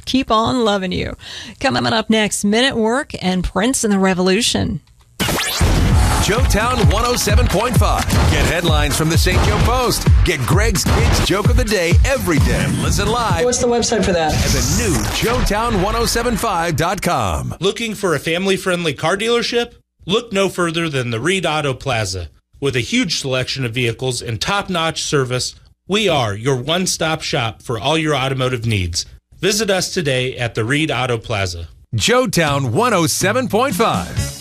keep on loving you. Coming up next, Men at Work and Prince and the Revolution. Joetown 107.5. Get headlines from the St. Joe Post. Get Greg's Kids Joke of the Day every day. Listen live. What's the website for that? At the new Joetown1075.com. Looking for a family-friendly car dealership? Look no further than the Reed Auto Plaza. With a huge selection of vehicles and top-notch service, we are your one-stop shop for all your automotive needs. Visit us today at the Reed Auto Plaza. Joetown 107.5.